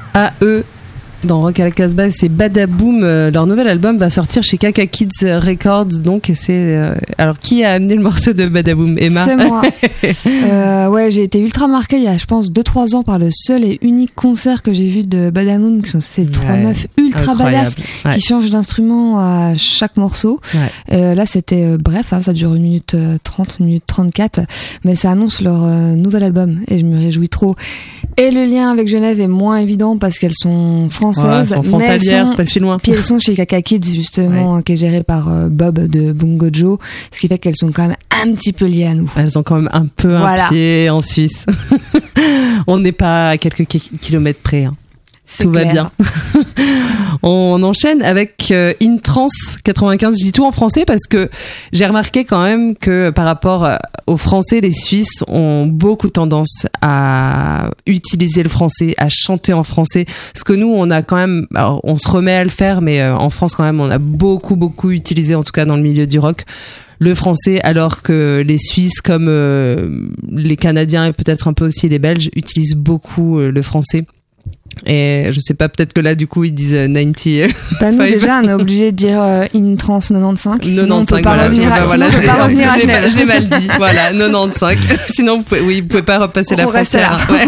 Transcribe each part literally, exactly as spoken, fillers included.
A E dans Rock à la Casbah, c'est Badaboom. Euh, leur nouvel album va sortir chez Kaka Kids Records. Donc, c'est euh... alors qui a amené le morceau de Badaboom? Emma. C'est moi. euh, ouais, j'ai été ultra marquée il y a, je pense, deux trois ans par le seul et unique concert que j'ai vu de Badaboom, qui sont ces trois ouais, meufs ultra badass ouais. qui changent d'instrument à chaque morceau. Ouais. Euh, là, c'était euh, bref, hein, ça dure une minute trente, une minute trente-quatre, mais ça annonce leur euh, nouvel album et je me réjouis trop. Et le lien avec Genève est moins évident parce qu'elles sont françaises. Ouais, elles sont frontalières, c'est pas si loin. Puis elles sont chez Kaka Kids, justement, ouais. qui est géré par euh, Bob de Bongo Joe, ce qui fait qu'elles sont quand même un petit peu liées à nous. Elles ont quand même un peu voilà. un pied en Suisse. On n'est pas à quelques kilomètres près. Hein. C'est tout clair. va bien. On enchaîne avec euh, In Trance quatre-vingt-quinze. Je dis tout en français parce que j'ai remarqué quand même que par rapport aux Français, les Suisses ont beaucoup tendance à utiliser le français, à chanter en français. Parce que nous, on a quand même, alors on se remet à le faire, mais euh, en France quand même, on a beaucoup beaucoup utilisé, en tout cas dans le milieu du rock, le français, alors que les Suisses, comme euh, les Canadiens et peut-être un peu aussi les Belges, utilisent beaucoup euh, le français. Et je sais pas, peut-être que là du coup ils disent quatre-vingt-dix. Bah nous déjà on est obligé de dire euh, In Trance quatre-vingt-quinze. quatre-vingt-quinze, on peut pas voilà. revenir à, voilà, on peut pas revenir à Genève. Je l'ai mal dit, voilà, quatre-vingt-quinze. Sinon vous pouvez, oui, vous pouvez pas repasser on la frontière. Ouais.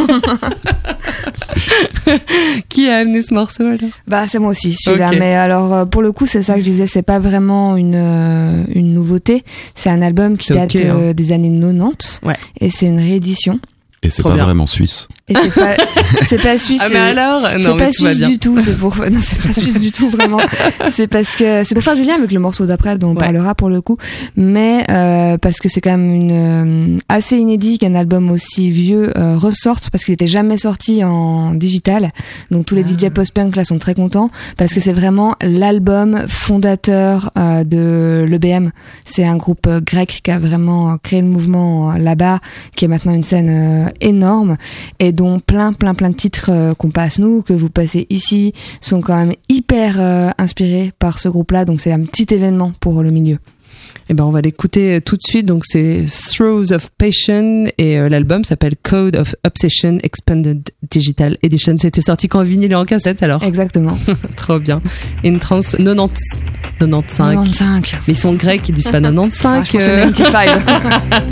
Qui a amené ce morceau alors? Bah c'est moi aussi celui-là, okay. mais alors pour le coup c'est ça que je disais, c'est pas vraiment une euh, une nouveauté, c'est un album qui c'est date okay, euh, hein. des années quatre-vingt-dix ouais. et c'est une réédition. Et c'est Trop pas bien. vraiment suisse. Et c'est pas, c'est pas suisse. Ah, mais alors? C'est non, pas mais suisse du tout. C'est pour, non, c'est pas suisse du tout, vraiment. C'est parce que, c'est pour faire du lien avec le morceau d'après, dont on ouais. parlera pour le coup. Mais, euh, parce que c'est quand même une, euh, assez inédit qu'un album aussi vieux, euh, ressorte, parce qu'il était jamais sorti en digital. Donc tous les ah. D J post-punk là sont très contents, parce que c'est vraiment l'album fondateur, euh, de l'E B M. C'est un groupe euh, grec qui a vraiment créé le mouvement euh, là-bas, qui est maintenant une scène, euh, énorme, et dont plein plein plein de titres euh, qu'on passe nous, que vous passez ici, sont quand même hyper euh, inspirés par ce groupe-là, donc c'est un petit événement pour le milieu. Eh ben on va l'écouter tout de suite. Donc c'est Throes of Passion et euh, l'album s'appelle Code of Obsession Expanded Digital Edition. C'était sorti qu'en vinyle et en cassette alors. Exactement. Trop bien. In Trance quatre-vingt-quinze. quatre-vingt-quinze. quatre-vingt-quinze. Mais ils sont grecs, ils disent pas quatre-vingt-quinze. Ah, je pense que c'est quatre-vingt-quinze.